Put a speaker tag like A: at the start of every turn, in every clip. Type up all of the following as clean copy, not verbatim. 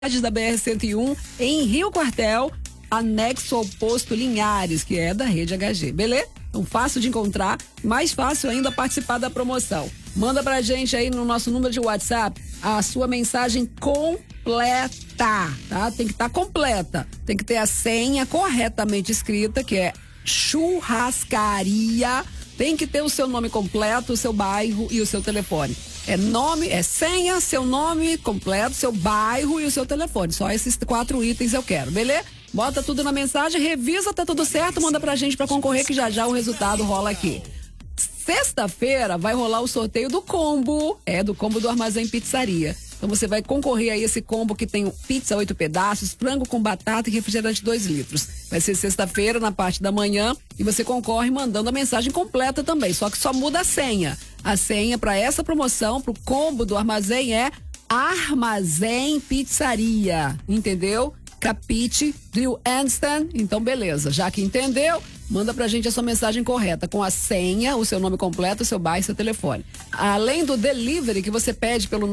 A: da BR-101 em Rio Quartel, anexo ao posto Linhares, que é da Rede HG, beleza? Então, fácil de encontrar, mais fácil ainda participar da promoção. Manda pra gente aí no nosso número de WhatsApp a sua mensagem completa, tá? Tem que estar completa. Tem que ter a senha corretamente escrita, que é churrascaria. Tem que ter o seu nome completo, o seu bairro e o seu telefone. É nome, é senha, seu nome completo, seu bairro e o seu telefone. Só esses 4 itens eu quero, beleza? Bota tudo na mensagem, revisa, tá tudo certo, manda pra gente pra concorrer que já o resultado rola aqui. Sexta-feira vai rolar o sorteio do combo, do combo do Armazém Pizzaria. Então você vai concorrer a esse combo que tem pizza 8 pedaços, frango com batata e refrigerante 2 litros. Vai ser sexta-feira na parte da manhã e você concorre mandando a mensagem completa também, só que só muda a senha. A senha para essa promoção, pro combo do Armazém é Armazém Pizzaria, entendeu? Capite, Drill Anston, então beleza, já que entendeu, manda pra gente a sua mensagem correta, com a senha, o seu nome completo, o seu bairro e seu telefone. Além do delivery que você pede pelo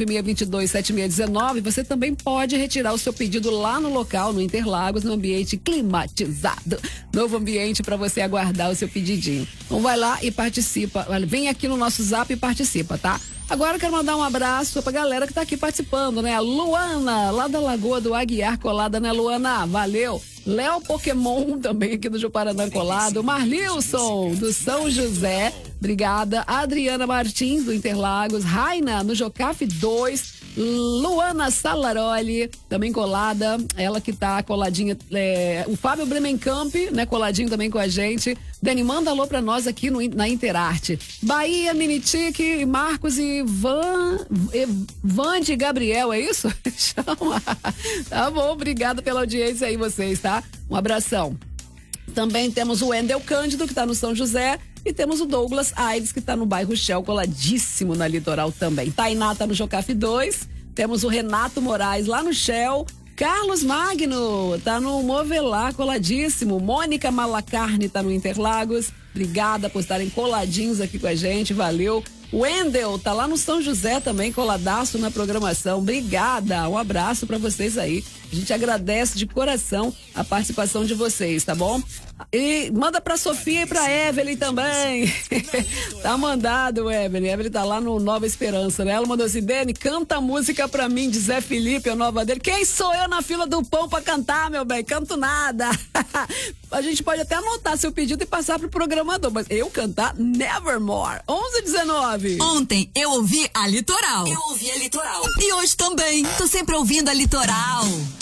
A: 996227619, você também pode retirar o seu pedido lá no local, no Interlagos, no ambiente climatizado. Novo ambiente para você aguardar o seu pedidinho. Então vai lá e participa, vem aqui no nosso Zap e participa, tá? Agora eu quero mandar um abraço pra galera que tá aqui participando, né? A Luana, lá da Lagoa do Aguiar, colada, né, Luana? Valeu! Léo Pokémon, também aqui do Juparanã, colado. Marlilson, do São José, obrigada. Adriana Martins, do Interlagos. Raina, no Jocafe 2. Luana Salaroli, também colada, ela que tá coladinha, o Fábio Bremencamp, né, coladinho também com a gente. Dani, manda alô pra nós aqui na Interarte. Bahia, Minitique, Marcos e Vande Gabriel, é isso? Chama. Tá bom, obrigada pela audiência aí vocês, tá? Um abração. Também temos o Wendel Cândido, que tá no São José. E temos o Douglas Aires, que tá no bairro Shell, coladíssimo na Litoral também. Tainá tá no Jocafe 2. Temos o Renato Moraes lá no Shell. Carlos Magno tá no Movelar, coladíssimo. Mônica Malacarne tá no Interlagos. Obrigada por estarem coladinhos aqui com a gente, valeu. Wendel tá lá no São José também, coladaço na programação. Obrigada, um abraço pra vocês aí. A gente agradece de coração a participação de vocês, tá bom? E manda pra Sofia e pra Evelyn também. Tá mandado, Evelyn. Evelyn tá lá no Nova Esperança, né? Ela mandou assim: Dani, canta a música pra mim de Zé Felipe, a nova dele. Quem sou eu na fila do pão pra cantar, meu bem? Canto nada. A gente pode até anotar seu pedido e passar pro programador, mas eu cantar, nevermore. 11h19.
B: Ontem eu ouvi a Litoral.
C: Eu ouvi a Litoral.
B: E hoje também. Tô sempre ouvindo a Litoral.